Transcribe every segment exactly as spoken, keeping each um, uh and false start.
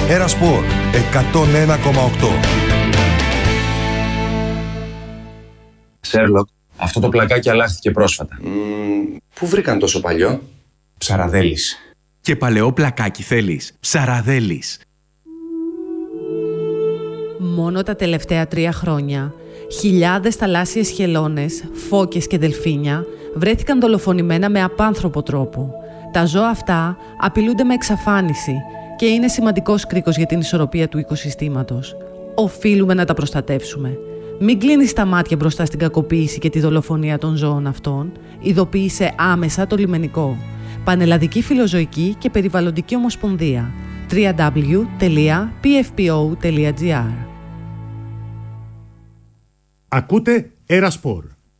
Ερασπορ εκατόν ένα κόμμα οκτώ. Σέρλοκ, αυτό το πλακάκι αλλάχθηκε πρόσφατα. Mm, πού βρήκαν τόσο παλιό? Ψαραδέλης. Και παλαιό πλακάκι θέλεις? Ψαραδέλης. Μόνο τα τελευταία τρία χρόνια, χιλιάδες θαλάσσιες χελώνες, φώκες και δελφίνια βρέθηκαν δολοφονημένα με απάνθρωπο τρόπο. Τα ζώα αυτά απειλούνται με εξαφάνιση και είναι σημαντικός κρίκος για την ισορροπία του οικοσυστήματος. Οφείλουμε να τα προστατεύσουμε. Μην κλείνεις τα μάτια μπροστά στην κακοποίηση και τη δολοφονία των ζώων αυτών. Ειδοποίησε άμεσα το λιμενικό. Πανελλαδική Φιλοζωική και Περιβαλλοντική Ομοσπονδία. double-u double-u double-u τελεία πι εφ πι ο τελεία τζι άρ. Ακούτε Ερασπορ.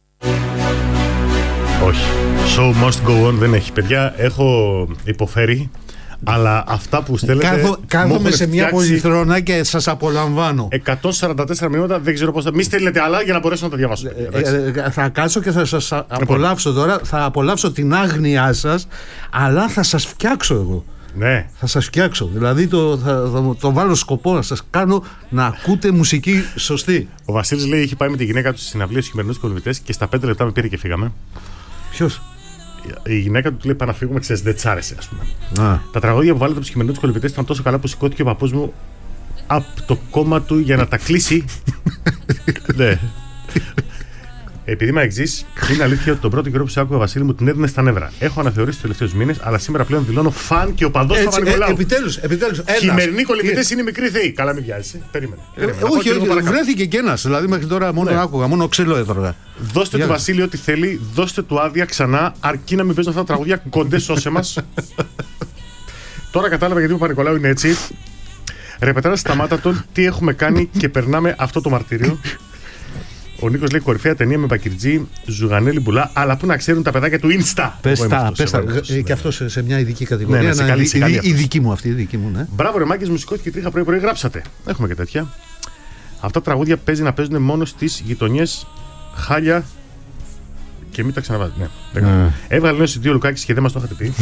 Όχι. Show must go on δεν έχει, παιδιά. Έχω υποφέρει. Αλλά αυτά που στέλνετε. Κάθω, κάθομαι σε μια πολυθρόνα και σας απολαμβάνω. εκατόν σαράντα τέσσερα μηνύματα, δεν ξέρω πώς θα. Μη στέλνετε άλλα για να μπορέσω να τα διαβάσω. Ε, ε, θα κάτσω και θα σας απολαύσω τώρα. Θα απολαύσω την άγνοιά σας, αλλά θα σας φτιάξω εγώ. Ναι. Θα σας φτιάξω. Δηλαδή το, θα, θα το βάλω σκοπό να σας κάνω να ακούτε μουσική σωστή. Ο Βασίλης λέει: είχε πάει με τη γυναίκα του στη συναυλία στους χειμερινούς κολυμβητές και στα πέντε λεπτά με πήρε και φύγαμε. Ποιος? Η γυναίκα του του λέει: πάμε να φύγουμε, ξέρεις, δεν τσ' άρεσε, ας πούμε. Α. Τα τραγούδια που βάλετε από τους χειμερινούς κολυμβητές ήταν τόσο καλά που σηκώθηκε ο παππούς μου από το κόμμα του για να τα κλείσει. Ναι. Επειδή είμαι εξής, είναι αλήθεια ότι τον πρώτο καιρό που σε άκουγα, Βασίλη μου, την έδινε στα νεύρα. Έχω αναθεωρήσει τους τελευταίους μήνες, αλλά σήμερα πλέον δηλώνω φαν και οπαδός του Παπα-Νικολάου. Ε, επιτέλους, επιτέλους. Χειμερινοί κολυμβητές είναι μικροί θεοί. Καλά, μην βιάζεσαι. Περίμενε. περίμενε. Ε, όχι, όχι, βρέθηκε και ένας. Δηλαδή μέχρι τώρα μόνο ναι. άκουγα, μόνο ξύλο έτρωγα. Δώστε του Βασίλη ό,τι θέλει, δώστε του άδεια ξανά, αρκεί να μην παίζουν αυτά τα τραγούδια κοντέ σώσε μας. Τώρα κατάλαβα γιατί ο Παπα-Νικολάου είναι έτσι. Ρεπετάρα σταμάτα τον, τι έχουμε κάνει και περνάμε αυτό το μαρτύριο. Ο Νίκος λέει: κορυφαία ταινία με Μπακυρτζή, Ζουγανέλη Μπουλά, αλλά που να ξέρουν τα παιδάκια του Insta. Πες τα, πες τα. Και αυτό σε, σε μια ειδική κατηγορία. Ναι, ναι, σε καλή, σε καλή η δική μου αυτή, η δική μου, ναι. Μπράβο, ρε Μάγκες, μουσικό και τρίχα πρωί-πρωί γράψατε. Έχουμε και τέτοια. Αυτά τα τραγούδια παίζει να παίζουν μόνο στις γειτονιές Χάλια. Και μην τα ξαναβάζει. Ναι, mm. Έβγαλε νέο συντίο Λουκάκης και δεν μας το είχατε πει.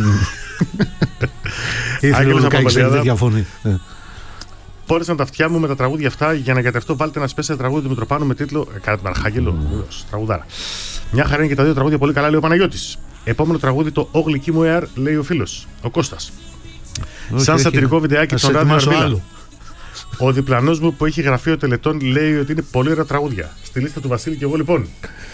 Ήθελε ο Λουκάκης να διαφωνεί. Πόρεσαν τα αυτιά μου με τα τραγούδια αυτά για να κατευθώ. Βάλτε ένα special τραγούδι του Μητροπάνου με τίτλο. Κάνα τον Αρχάγγελο. Mm. Τραγουδάρα. Μια χαρά είναι και τα δύο τραγούδια πολύ καλά, λέει ο Παναγιώτης. Επόμενο τραγούδι το «Ω γλυκή μου εαρ», λέει ο φίλος, ο Κώστας. Okay, σαν σατυρικό βιντεάκι στον Ράδιο Αρβίλα. Ο διπλανός μου που έχει γραφείο τελετών λέει ότι είναι πολύ ωραία τραγούδια. Στη λίστα του Βασίλη και εγώ λοιπόν.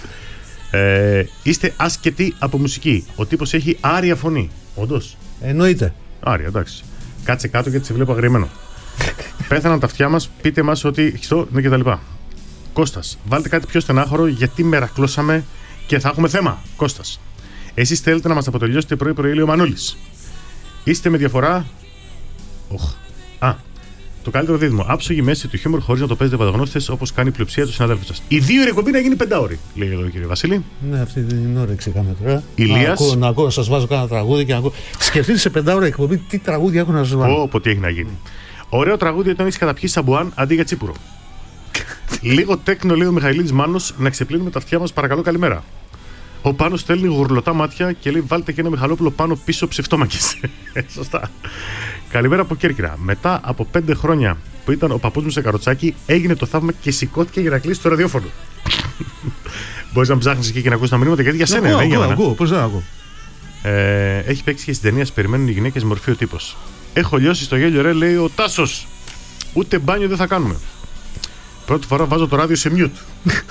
Ε, είστε άσχετοι από μουσική. Ο τύπος έχει άρια φωνή. Όντως. Εννοείται. Άρια, εντάξει. Κάτσε κάτω γιατί σε βλέπω αγριεμένο. Πέθαναν τα αυτιά μας, πείτε μας ότι χιστό, ναι κτλ. Κώστας, βάλτε κάτι πιο στενάχωρο γιατί μερακλώσαμε και θα έχουμε θέμα. Κώστας, εσείς θέλετε να μας αποτελειώσετε πρωί-πρωί, λέει ο Μανούλης. Είστε με διαφορά. Οχ. Α, το καλύτερο δίδυμο. Άψογη μέση του χιούμορ χωρίς να το παίζετε παντογνώστες όπως κάνει η πλειοψηφία του συναδέλφου σας. Η δύο εκπομπή να γίνει πεντάωρη, λέει εδώ ο κύριε Βασίλη. Ναι, αυτή την όρεξη είχαμε τώρα. Ηλίας. Να ακούω, να ακούω, να σας βάζω κάνα τραγούδι και να ακούω. Σκεφτείτε σε πεντάωρη εκπομπή τι τραγούδια έχω να σας βάλω. Πω, τι έχει να γίνει. Ωραίο τραγούδι όταν έχει καταπιεί σαμπουάν αντί για τσίπουρο. Λίγο τέκνο, λέει ο Μιχαηλίδης Μάνος, να ξεπλύνουμε τα αυτιά μας, παρακαλώ, καλημέρα. Ο Πάνος στέλνει γουρλωτά μάτια και λέει: βάλτε και ένα Μιχαλόπουλο πάνω πίσω ψευτόμακες. Σωστά. Καλημέρα από Κέρκυρα. Μετά από πέντε χρόνια που ήταν ο παππούς μου σε καροτσάκι, έγινε το θαύμα και σηκώθηκε για να κλείσει το ραδιόφωνο. Μπορείς να ψάχνεις εκεί και να ακούσεις τα μηνύματα γιατί για σένα είναι. Ακούω, ακούω, πώς δεν ακούω. Ε, έχει παίξει και στην ταινία «Περιμένουν οι γυναίκες» μορφή ο τύπος. Έχω λιώσει στο γέλιο, ρε, λέει ο Τάσος. Ούτε μπάνιο δεν θα κάνουμε. Πρώτη φορά βάζω το ράδιο σε μιούτ.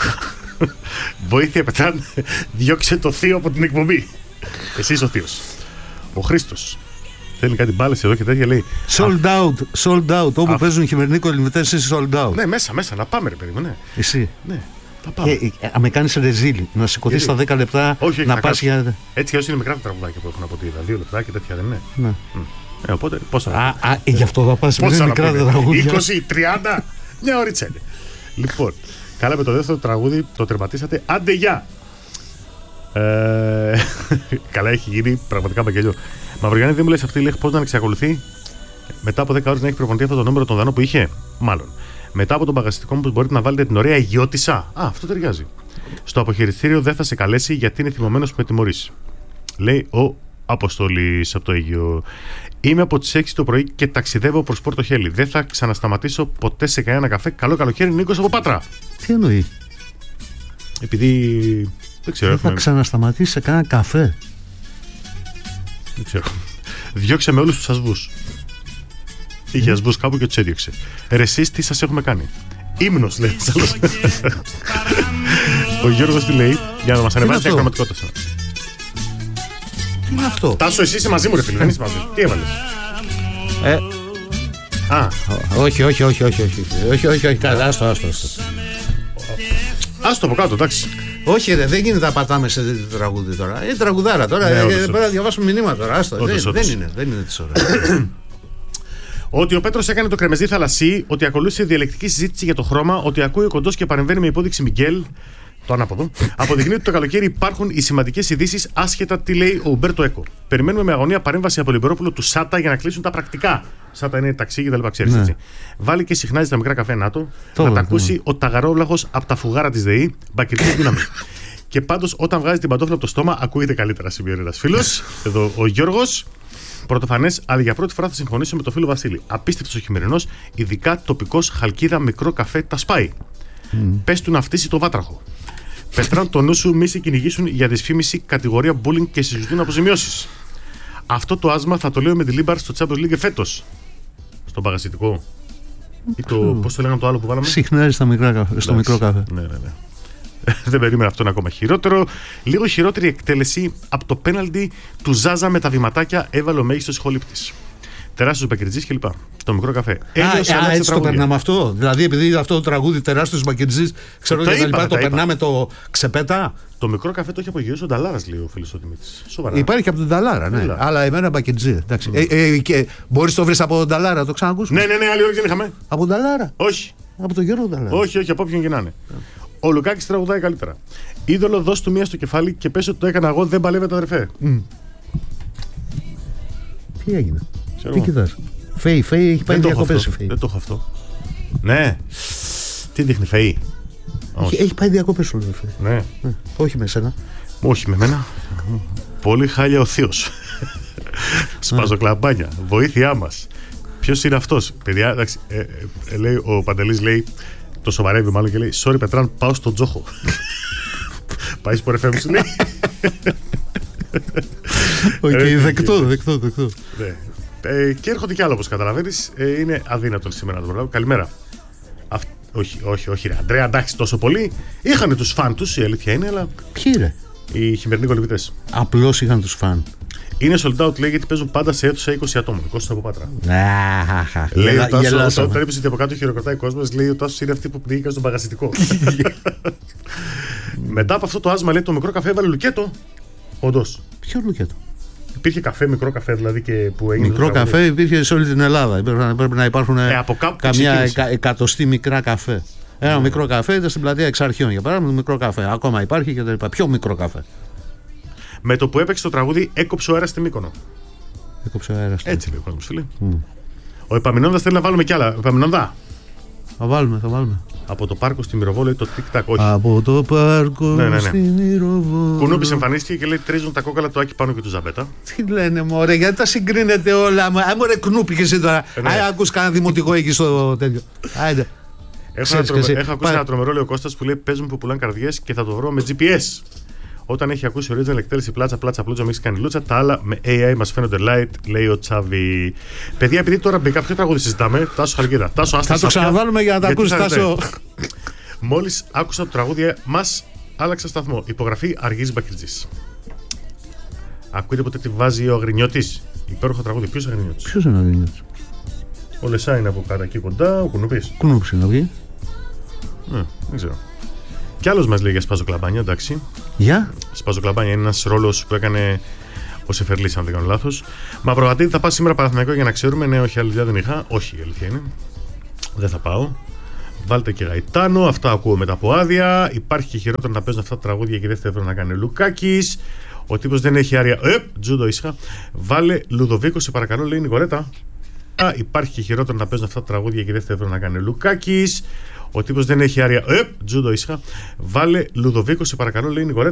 Βοήθεια, Πετράν, διώξε το θείο από την εκπομπή. Εσύ είσαι ο θείος. Ο Χρήστος. Θέλει κάτι μπάλες εδώ και τέτοια, λέει. Sold out, sold out. Όπου Αφ... παίζουν οι χειμερινοί κολυμβητές, είσαι sold out. Ναι, μέσα, μέσα, να πάμε, ρε παιδί μου, ναι. Εσύ. Ναι, θα πάμε. Και α, με κάνεις ρεζίλι, να σηκωθείς στα δέκα λεπτά, όχι, όχι, να πας για. Έτσι κι είναι μικρά τα τραγουδάκια που έχουν από τη δύο λεπτά και τέτοια δεν είναι. Ναι. Mm. Ε, οπότε πόσα. Α, α, γι' αυτό θα πας με μικρά τραγούδια. είκοσι, τριάντα, μια ώριτσα είναι. Λοιπόν, καλά, με το δεύτερο τραγούδι το τερματίσατε. Άντε γεια! Ε, καλά, έχει γίνει πραγματικά μπαγκελιό. Μαυρογιάννη, δεν μου λες αυτή, λέει, πώς να εξακολουθεί μετά από δέκα ώρες να έχει προπονηθεί αυτό το νούμερο των Δανών που είχε. Μάλλον. Μετά από τον παγαστικό μου, μπορείτε να βάλετε την ωραία Αιγιώτισσα. Α, αυτό ταιριάζει. Στο αποχαιρετήριο δεν θα σε καλέσει γιατί είναι θυμωμένος που με τιμωρήσει. Λέει ο Αποστολής από το Αίγυο. Είμαι από τις έξι το πρωί και ταξιδεύω προς Πόρτο Χέλη. Δεν θα ξανασταματήσω ποτέ σε κανένα καφέ. Καλό καλοκαίρι, Νίκος από Πάτρα. Τι εννοεί? Επειδή. Δεν ξέρω. Δεν θα έχουμε... ξανασταματήσει σε κανένα καφέ. Δεν ξέρω. Διώξε με όλους τους ασβούς. Είχε ασβούς κάπου και τους έδιωξε. Ρε εσείς τι σας έχουμε κάνει? Ύμνος λέει. Ο Γιώργος τι λέει? Για να μας ανεβάσει την αγραμματικότητα. Τι είναι αυτό? Τάσο, εσύ είσαι μαζί μου, ρε φίλε. Δεν είσαι μαζί. Τι έβαλες? Ε, Α, όχι, όχι, όχι, όχι, όχι, όχι, όχι, όχι, καλά, άστο, άστο, άστο. άστο από κάτω, εντάξει. Όχι, ρε, δεν γίνεται να πατάμε σε τραγούδι τώρα. Είναι τραγουδάρα τώρα. Ναι, ε, όντως, πρέπει να διαβάσουμε μηνύματα τώρα. Άστο, Όντως, δεν, όντως. δεν είναι, δεν είναι τη ώρα. Ότι ο Πέτρος έκανε το κρεμεζί θαλασσί, ότι ακολούθησε διαλεκτική συζήτηση για το χρώμα, ότι ακούει ο κοντός και παρεμβαίνει με υπόδειξη Μιγγέλ. Το ανάποδο. Αποδεικνύει ότι το καλοκαίρι υπάρχουν οι σημαντικές ειδήσεις, άσχετα τι λέει ο Ουμπέρτο Έκο. Περιμένουμε με αγωνία παρέμβαση από Λιμπερόπουλο του Σάτα για να κλείσουν τα πρακτικά. Σάτα είναι ταξί και τα λοιπά, ξέρεις, Ναι. έτσι. Βάλει και συχνάζει τα μικρά καφέ ΝΑΤΟ, Το να τα ναι. ακούσει ο ταγαρόλαχος από τα φουγάρα της ΔΕΗ, μπακετής δύναμη. Και πάντως όταν βγάζει την παντόφλα από το στόμα, ακούγεται καλύτερα, σημειώνει ένας φίλος. Εδώ ο Γιώργος. Πρωτοφανές, αλλά για πρώτη φορά θα συμφωνήσω με τον φίλο Βασίλη. Απίστευτος ο χειμερινός, ειδικά τοπικός Χαλκίδα μικρό καφέ τα σπάει. Mm. Πες του να φτύσει το βάτραχο. Πετράν το νου σου, μη σε κυνηγήσουν για δυσφήμιση, κατηγορία bullying και συζητούν αποζημιώσεις. Αυτό το άσμα θα το λέω με τη Λίμπαρ στο Champions League φέτος. Στον παγασιτικό. Ή το. Πώς το λέγανε το άλλο που βάλαμε? Συχνάζει στα μικρά καφέ, στο μικρό καφέ. Ναι, ναι, ναι. Δεν περίμενα αυτό να ακόμα χειρότερο. Λίγο χειρότερη εκτέλεση από το πέναλτι του Ζάζα με τα βηματάκια έβαλε ο μέγιστος χολύπτης. Τεράστιος μπακερτζής κλπ. Το μικρό καφέ. Α, Έλεος, α, αλλάξε έτσι το τραγούδια. περνάμε αυτό. Δηλαδή, επειδή αυτό το τραγούδι τεράστιος μπακετζής, ξέρω Το και τα είπα, λοιπά, τα το είπα. περνάμε το ξεπέτα. Το μικρό καφέ το έχει απογειώσει ο Νταλάρας, λέει ο φίλος ο Δημήτρης. Σοβαρά. Υπάρχει από τον Νταλάρα, ναι. Έλα. Αλλά εμένα μπακετζή. Εντάξει. Ε, ε, και μπορείς το βρεις από τον Νταλάρα, το ξανακούσουμε. Ναι, ναι, ναι, άλλη ώρα δεν είχαμε. Από τον Νταλάρα. Όχι. Από τον Γιώργο Νταλάρα. Όχι, όχι, από όποιον και να είναι. Ο Λουκάκης τραγουδάει καλύτερα. Είδωλο, δώσ' του μία στο κεφάλι και πες ότι το έκανα εγώ, δεν παλεύεται αδερφέ. Τι έγινε? Ξέρω Τι εγώ. κοιτάς? Φέη, Φέη έχει πάει Δεν το έχω διακοπές η αυτό. Φέη. Δεν το έχω αυτό. Ναι. Τι δείχνει, Φεή? Έχει, Όχι. έχει πάει διακοπές όλο Φέη. Ναι. Ναι. Όχι με σένα. Όχι με μένα. Πολύ χάλια ο θείος. Σπάζω κλαμπάνια. Βοήθειά μας. Ποιος είναι αυτός? Παιδιά, εντάξει, ε, ε, ε, λέει, ο Παντελής λέει, το σοβαρεύει μάλλον και λέει, sorry Πετράν, πάω στον Τζόχο. Πάει σπορ εφ εμ σου λέει. Οκ, Ε, δεκτό, δεκτό, δεκτό. Ναι. Ε, και έρχονται κι άλλα όπως καταλαβαίνεις. Ε, είναι αδύνατο σήμερα να το προλάβω. Καλημέρα. Αυ... Όχι, όχι, όχι, ρε Αντρέα, εντάξει, τόσο πολύ. Είχαν τους φαν τους, η αλήθεια είναι, αλλά Ποιοι ρε? οι χειμερινοί κολυμπητές. Απλώς είχαν τους φαν. Είναι sold out, λέει, γιατί παίζουν πάντα σε αίθουσα είκοσι ατόμων. Κώστας από Πάτρα. Αχ, Λέει ο Τάσος, γελάσαμε. όταν είπες ότι από κάτω χειροκροτάει ο κόσμος, λέει ο Τάσος είναι αυτοί που πνίγηκαν στον παγασιτικό. Μετά από αυτό το άσμα, λέει, το μικρό καφέ έβαλε λουκέτο. Όντως. Ποιο λουκέτο? Υπήρχε καφέ, μικρό καφέ δηλαδή και που έγινε. Μικρό το τραγούδι. καφέ υπήρχε σε όλη την Ελλάδα. Πρέπει να, πρέπει να υπάρχουν Ε, από κάπου καμιά ξεκίνησε. εκα, εκατοστή μικρά καφέ. Ένα μικρό καφέ ήταν στην πλατεία Εξαρχείων για παράδειγμα. Μικρό καφέ. Ακόμα υπάρχει και τα λοιπά. Πιο μικρό καφέ. Με το που έπαιξε το τραγούδι, έκοψε ο αέρας στη Μύκονο. Έκοψε ο αέρας. Έτσι λέει ο κόσμος, φίλε. Ο Επαμεινώντας θέλει να βάλουμε κι άλλα. Επαμεινώντα. Θα βάλουμε, θα βάλουμε. Από το πάρκο στη Μυροβόλο λέει το tic-tac, όχι. Από το πάρκο Ναι, ναι, ναι. στη Μυροβόλο. Κουνούπης εμφανίστηκε και λέει τρίζουν τα κόκαλα του Άκη πάνω και του Ζαμπέτα. Τι λένε μωρέ, γιατί τα συγκρίνετε όλα. Α, μωρέ Κνούπη και εσύ τώρα. Ε, ναι. Α, ακούς κανένα δημοτικό εκεί στο τέτοιο. Άιντε. Έχω, Ξέρεις ένα και τρομε... εσύ. Έχω ακούσει Πά- ένα τρομερό, λέει ο Κώστας, που λέει παίζουν που πουλάνε καρδιές και θα το βρω με τζι πι ες. Όταν έχει ακούσει original εκτέλεση πλάτσα, πλάτσα, πλούτσα, μίξη κάνει λούτσα, τα άλλα με έι άι μας φαίνονται light, λέει ο Τσάβη. Παιδιά, επειδή τώρα μπήκα, ποιο τραγούδι συζητάμε, Τάσο Χαλκίδα. Τάσο, άστα Θα το σαφιά, ξαναβάλουμε για να τα γιατί ακούσει θα Τάσο. λέτε. Μόλις άκουσα το τραγούδι, μας άλλαξα σταθμό. Υπογραφή Αργής Μπακριτζής. Ακούτε ποτέ τι βάζει ο Αγρινιώτης? Υπέροχο τραγούδι. Ποιος Αγρινιώτης? Ποιος είναι ο Αγρινιώτης? Ο Λεσά είναι από κάτω εκεί κοντά, ο Κουνουπής. Κνούπης είναι να βγει. Ε, δεν ξέρω. Κι άλλος μας λέει για Σπαζοκλαμπάνια, εντάξει. Γεια. Σπαζοκλαμπάνια είναι ένας ρόλος που έκανε ο Σεφερλής, αν δεν κάνω λάθος. Μαυρογατίδη, θα πας σήμερα Παναθηναϊκό για να ξέρουμε? Ναι, όχι, αλήθεια δεν είχα. Όχι, η αλήθεια είναι. Δεν θα πάω. Βάλτε και Γαϊτάνο, αυτά ακούω μετά από άδεια. Υπάρχει και χειρότερο να παίζουν αυτά τα τραγούδια και δεύτερο να κάνει ο Λουκάκης. Ο τύπος δεν έχει άρια. Ε, τζούντο ήσυχα. Βάλε Λουδοβίκο, σε παρακαλώ, λέει η Νικολέτα. Υπάρχει και χειρότερο να παίζουν αυτά τα τραγούδια και δεύτερο να κάνει ο Λουκάκης. Ο τύπος δεν έχει άρια. Ε, τζούντο ήσυχα. Βάλε Λουδοβίκο, σε παρακαλώ, λέει η Νικολέτα.